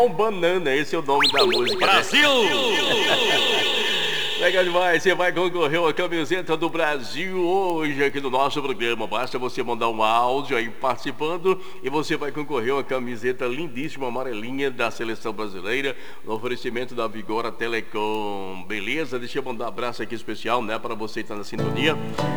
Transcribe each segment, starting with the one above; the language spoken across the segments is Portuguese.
Banana, esse é o nome da música. Brasil! Legal demais, você vai concorrer a camiseta do Brasil hoje aqui no nosso programa. Basta você mandar um áudio aí participando e você vai concorrer a uma camiseta lindíssima, amarelinha da Seleção Brasileira, no oferecimento da Vigora Telecom. Beleza? Deixa eu mandar um abraço aqui especial, né, para você que está na sintonia.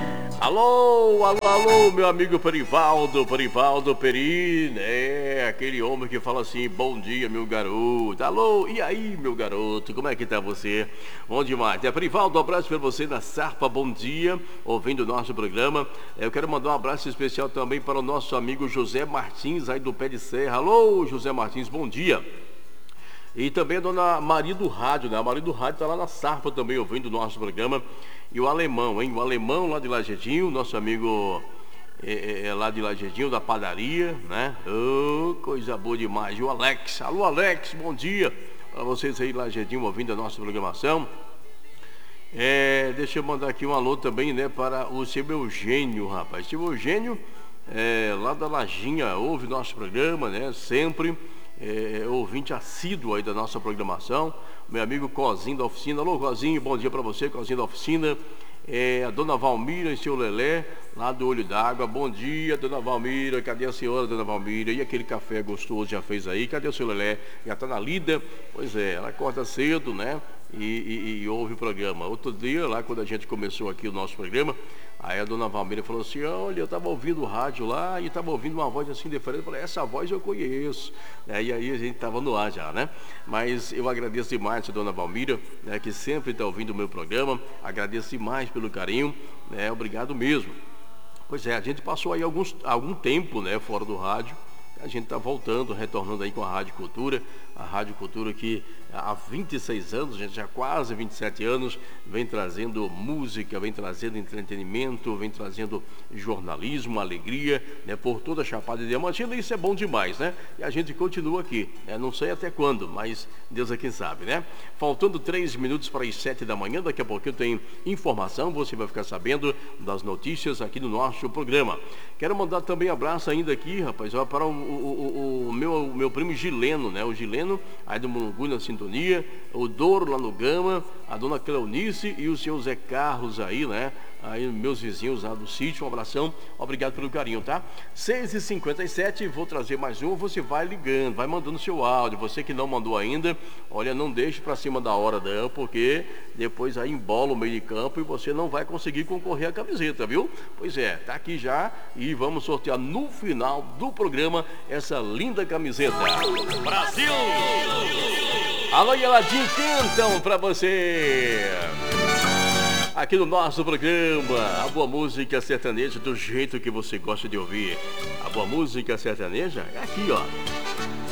Alô, alô, alô, meu amigo Perivaldo Peri, né? Aquele homem que fala assim, bom dia, meu garoto. Alô, e aí, meu garoto, como é que tá você? Bom demais. Perivaldo, um abraço para você na Sarpa, bom dia, ouvindo o nosso programa. Eu quero mandar um abraço especial também para o nosso amigo José Martins, aí do Pé de Serra. Alô, José Martins, bom dia. E também a dona Maria do Rádio, né? A Maria do Rádio está lá na Sarpa também, ouvindo o nosso programa. E o Alemão, hein? O Alemão lá de Lajedinho, nosso amigo lá de Lajedinho, da padaria, né? Oh, coisa boa demais. E o Alex, alô Alex, bom dia para vocês aí, Lajedinho, ouvindo a nossa programação. Deixa eu mandar aqui um alô também, né, para o seu Eugênio, rapaz. Seu Eugênio, lá da Lajinha, ouve nosso programa, né, sempre, ouvinte assíduo aí da nossa programação. Meu amigo Cozinho da Oficina, alô Cozinho, bom dia para você, Cozinho da Oficina. A dona Valmira e seu Lelé, lá do Olho d'Água, bom dia, dona Valmira, cadê a senhora, dona Valmira? E aquele café gostoso já fez aí, cadê o seu Lelé? Já tá na lida? Pois é, ela acorda cedo, né? E ouve o programa. Outro dia, lá quando a gente começou aqui o nosso programa, aí a dona Valmira falou assim, olha, eu estava ouvindo o rádio lá e estava ouvindo uma voz assim diferente. Eu falei, essa voz eu conheço. E aí a gente estava no ar já, né? Mas eu agradeço demais a dona Valmira, né, que sempre está ouvindo o meu programa. Agradeço demais pelo carinho, né? Obrigado mesmo. Pois é, a gente passou aí algum tempo, né, fora do rádio. A gente está voltando, retornando aí com a Rádio Cultura que há 26 anos, gente, já quase 27 anos, vem trazendo música, vem trazendo entretenimento, vem trazendo jornalismo, alegria, né, por toda a Chapada Diamantina, e isso é bom demais, né? E a gente continua aqui, né? Não sei até quando, mas Deus é quem sabe, né? Faltando 3 minutos para as 7 da manhã, daqui a pouco eu tenho informação, você vai ficar sabendo das notícias aqui no nosso programa. Quero mandar também abraço ainda aqui, rapaz, para o meu primo Gileno, né? O Gileno, aí do Mulungu na sintonia, o Douro lá no Gama, a dona Cleonice e o seu Zé Carlos aí, né? Aí meus vizinhos lá do sítio, um abração, obrigado pelo carinho, tá? 6h57, vou trazer mais um, você vai ligando, vai mandando seu áudio, você que não mandou ainda, olha, não deixe pra cima da hora não, porque depois aí embola o meio de campo e você não vai conseguir concorrer à camiseta, viu? Pois é, tá aqui já e vamos sortear no final do programa essa linda camiseta. Brasil! Alô, Eladinho, cantam pra você! Aqui no nosso programa, a boa música sertaneja do jeito que você gosta de ouvir. A boa música sertaneja é aqui, ó.